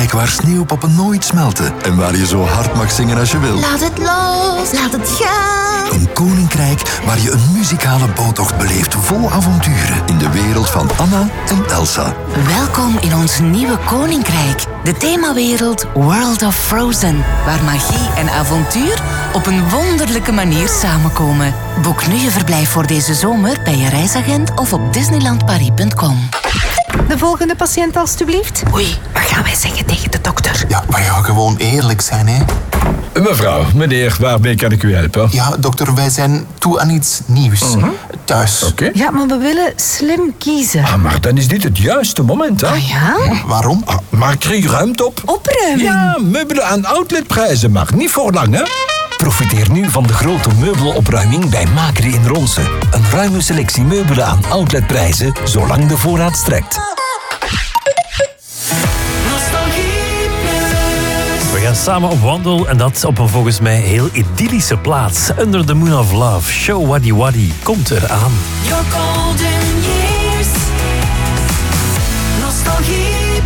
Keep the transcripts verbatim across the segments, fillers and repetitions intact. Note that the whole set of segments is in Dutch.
koninkrijk waar sneeuwpoppen nooit smelten en waar je zo hard mag zingen als je wil. Laat het los, laat het gaan. Een koninkrijk waar je een muzikale boottocht beleeft vol avonturen in de wereld van Anna en Elsa. Welkom in ons nieuwe koninkrijk, de themawereld World of Frozen, waar magie en avontuur op een wonderlijke manier samenkomen. Boek nu je verblijf voor deze zomer bij je reisagent of op disneyland paris punt com. De volgende patiënt, alstublieft. Oei, wat gaan wij zeggen tegen de dokter? Ja, maar ja, gewoon eerlijk zijn, hè. Mevrouw, meneer, waarmee kan ik u helpen? Ja, dokter, wij zijn toe aan iets nieuws. Uh-huh. Thuis. Oké. Okay. Ja, maar we willen slim kiezen. Ah, maar dan is dit het juiste moment, hè? Ah ja? Waarom? Ah, maak er hier ruimte op. Opruimen? Ja, meubelen aan outletprijzen, maar niet voor lang, hè? Profiteer nu van de grote meubelopruiming bij Macri in Ronse. Een ruime selectie meubelen aan outletprijzen, zolang de voorraad strekt. We gaan samen op wandel en dat op een volgens mij heel idyllische plaats. Under the Moon of Love, Show Waddy Waddy komt eraan. Your golden years. Nostalgie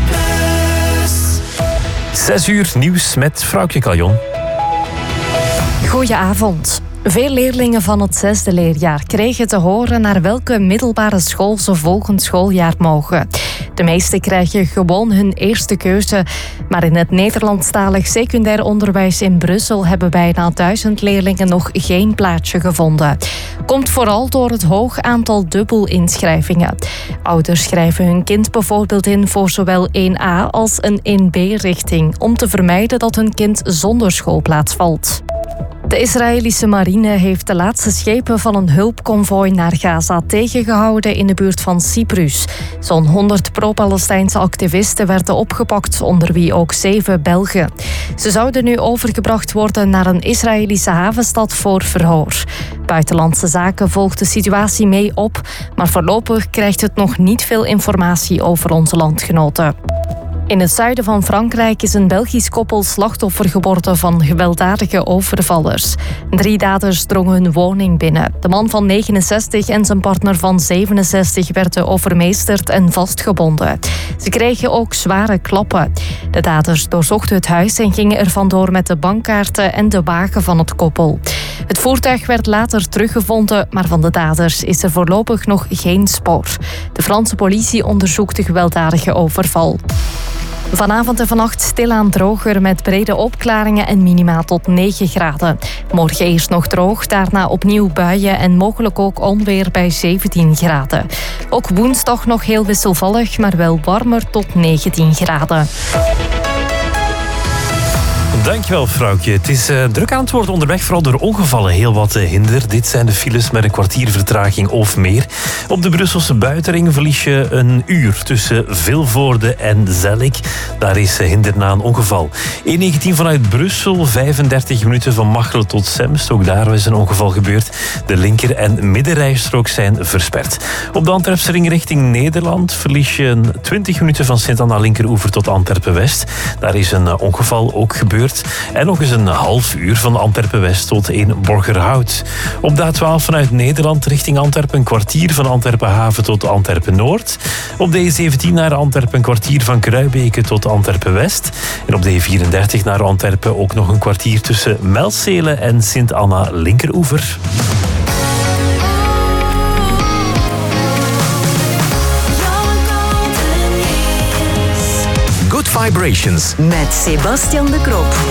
plus. Zes uur nieuws met Vrouwtje Caljon. Goedenavond. Veel leerlingen van het zesde leerjaar kregen te horen naar welke middelbare school ze volgend schooljaar mogen. De meesten krijgen gewoon hun eerste keuze. Maar in het Nederlandstalig secundair onderwijs in Brussel hebben bijna duizend leerlingen nog geen plaatsje gevonden. Komt vooral door het hoog aantal dubbelinschrijvingen. Ouders schrijven hun kind bijvoorbeeld in voor zowel één A als een één B-richting, om te vermijden dat hun kind zonder schoolplaats valt. De Israëlische marine heeft de laatste schepen van een hulpconvooi naar Gaza tegengehouden in de buurt van Cyprus. Zo'n honderd pro-Palestijnse activisten werden opgepakt, onder wie ook zeven Belgen. Ze zouden nu overgebracht worden naar een Israëlische havenstad voor verhoor. Buitenlandse Zaken volgt de situatie mee op, maar voorlopig krijgt het nog niet veel informatie over onze landgenoten. In het zuiden van Frankrijk is een Belgisch koppel slachtoffer geworden van gewelddadige overvallers. Drie daders drongen hun woning binnen. De man van negenenzestig en zijn partner van zevenenzestig werden overmeesterd en vastgebonden. Ze kregen ook zware klappen. De daders doorzochten het huis en gingen er vandoor met de bankkaarten en de wagen van het koppel. Het voertuig werd later teruggevonden, maar van de daders is er voorlopig nog geen spoor. De Franse politie onderzoekt de gewelddadige overval. Vanavond en vannacht stilaan droger met brede opklaringen en minima tot negen graden. Morgen eerst nog droog, daarna opnieuw buien en mogelijk ook onweer bij zeventien graden. Ook woensdag nog heel wisselvallig, maar wel warmer tot negentien graden. Dankjewel, vrouwtje. Het is uh, druk aan het worden onderweg, vooral door ongevallen heel wat uh, hinder. Dit zijn de files met een kwartier vertraging of meer. Op de Brusselse buitenring verlies je een uur tussen Vilvoorde en Zellik. Daar is uh, hinder na een ongeval. E negentien vanuit Brussel, vijfendertig minuten van Machelen tot Semst. Ook daar is een ongeval gebeurd. De linker- en middenrijstrook zijn versperd. Op de Antwerpse ring richting Nederland verlies je twintig minuten van Sint-Anna linkeroever tot Antwerpen-West. Daar is een uh, ongeval ook gebeurd. En nog eens een half uur van Antwerpen-West tot in Borgerhout. Op de A twaalf vanuit Nederland richting Antwerpen een kwartier van Antwerpen-Haven tot Antwerpen-Noord. Op de E zeventien naar Antwerpen een kwartier van Kruibeke tot Antwerpen-West. En op de E vierendertig naar Antwerpen ook nog een kwartier tussen Melzelen en Sint-Anna linkeroever. Good Vibrations met Sebastian de Krop.